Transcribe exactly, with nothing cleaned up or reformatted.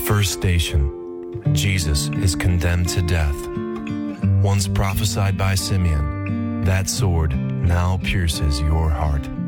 first station, Jesus is condemned to death. Once prophesied by Simeon, that sword now pierces your heart.